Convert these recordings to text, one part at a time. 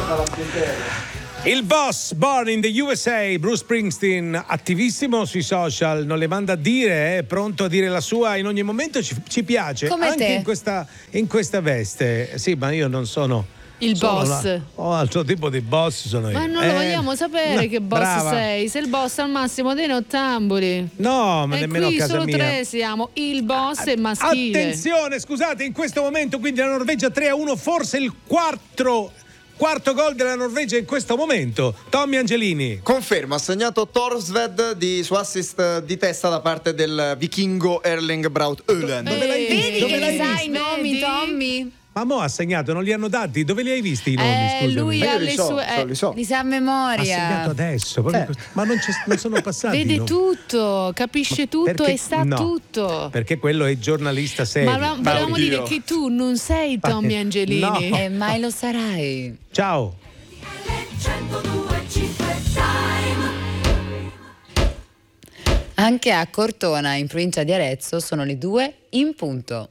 Il boss born in the USA, Bruce Springsteen, attivissimo sui social, non le manda a dire, è pronto a dire la sua in ogni momento, ci piace. Come anche te. in questa veste. Sì, ma io non sono il boss. Ho altro tipo di boss sono io. Ma non lo vogliamo sapere che boss brava. sei. Sei il boss al massimo dei nottambuli. No, ma e nemmeno a qui casa solo mia. tre siamo il boss e maschile. Attenzione, scusate, in questo momento quindi la Norvegia 3-1, forse il quarto gol della Norvegia in questo momento. Tommy Angelini. Conferma, ha segnato Thorsved su assist di testa da parte del vichingo Erling Braut Haaland. Vedi Dove che l'hai ne sai visto? i nomi, Tommy? Ma mo ha segnato, non li hanno dati? Dove li hai visti i nomi? Scusami. Lui ha li le so, sue li so. li sa a Ha memoria. segnato adesso, ma non sono passati. Vede no? tutto, capisce tutto Perché- e sa no, tutto. Perché quello è giornalista serio. Ma volevamo dire che tu non sei Tommy Angelini. No. mai lo sarai. Ciao. Anche a Cortona, in provincia di Arezzo, sono le 2 in punto.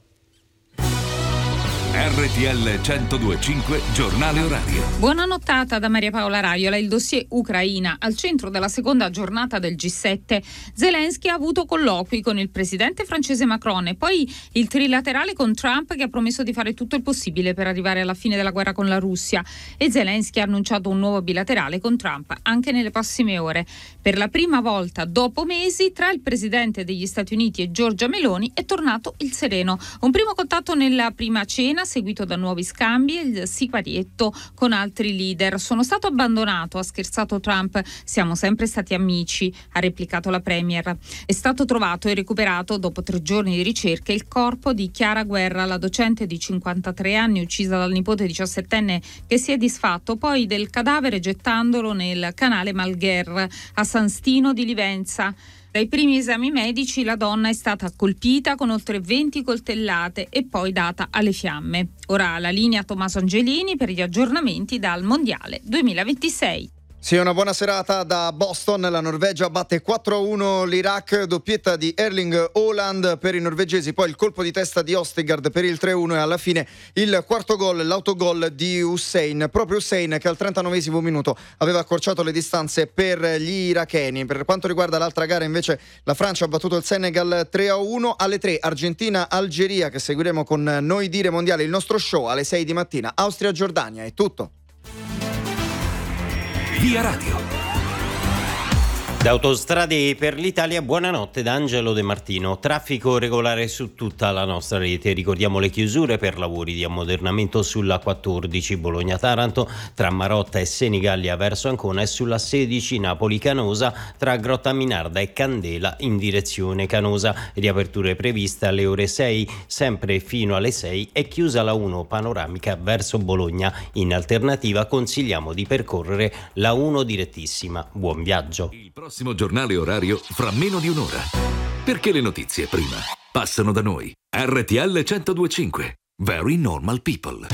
RTL 102.5 Giornale Orario. Buona nottata da Maria Paola Raiola. Il dossier Ucraina al centro della seconda giornata del G7. Zelensky ha avuto colloqui con il presidente francese Macron e poi il trilaterale con Trump, che ha promesso di fare tutto il possibile per arrivare alla fine della guerra con la Russia, e Zelensky ha annunciato un nuovo bilaterale con Trump anche nelle prossime ore. Per la prima volta dopo mesi tra il presidente degli Stati Uniti e Giorgia Meloni è tornato il sereno. Un primo contatto nella prima cena seguito da nuovi scambi e il siparietto con altri leader. Sono stato abbandonato, ha scherzato Trump. Siamo sempre stati amici, ha replicato la premier. È stato trovato e recuperato dopo 3 giorni di ricerche il corpo di Chiara Guerra, la docente di 53 anni uccisa dal nipote 17enne che si è disfatto poi del cadavere gettandolo nel canale Malgher a San Stino di Livenza. Dai primi esami medici la donna è stata colpita con oltre 20 coltellate e poi data alle fiamme. Ora la linea Tommaso Angelini per gli aggiornamenti dal Mondiale 2026. Sì, una buona serata da Boston. La Norvegia batte 4-1 l'Iraq, doppietta di Erling Haaland per i norvegesi, poi il colpo di testa di Ostigard per il 3-1 e alla fine il quarto gol, l'autogol di Hussein. Proprio Hussein che al 39esimo minuto aveva accorciato le distanze per gli iracheni. Per quanto riguarda l'altra gara invece la Francia ha battuto il Senegal 3-1. Alle 3 Argentina-Algeria, che seguiremo con Noi Dire Mondiale, il nostro show alle 6 di mattina. Austria-Giordania, è tutto. Via Radio. Da Autostrade per l'Italia, buonanotte da Angelo De Martino. Traffico regolare su tutta la nostra rete. Ricordiamo le chiusure per lavori di ammodernamento sulla 14 Bologna-Taranto, tra Marotta e Senigallia verso Ancona, e sulla 16 Napoli-Canosa, tra Grottaminarda e Candela in direzione Canosa. Riaperture previste alle ore 6, sempre fino alle 6, è chiusa la 1 panoramica verso Bologna. In alternativa consigliamo di percorrere la 1 direttissima. Buon viaggio. Il prossimo giornale orario fra meno di un'ora. Perché le notizie prima passano da noi. RTL 102.5. Very normal people.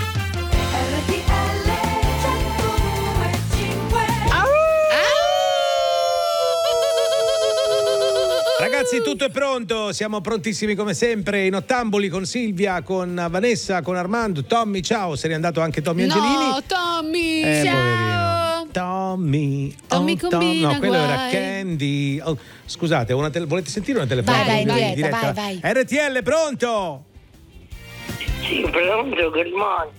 Ragazzi, tutto è pronto, siamo prontissimi come sempre, in ottamboli con Silvia, con Vanessa, con Armando. Tommy, ciao, sei andato anche Tommy Angelini? No, Tommy, ciao. Tommy, combina no, quello guai. era Candy. Oh, scusate, volete sentire una telefonata? Vai, in diretta, vai. RTL, pronto? Sì, pronto, good morning.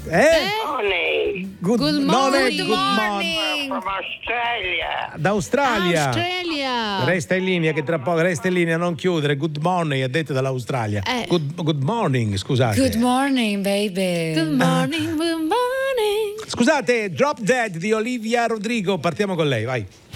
Good morning. From Australia. D'Australia. Resta in linea, che tra poco resta in linea, non chiudere. Good morning, ha detto dall'Australia. Good morning, scusate. Good morning, baby. Good morning, good morning. Scusate, Drop Dead di Olivia Rodrigo, partiamo con lei, vai.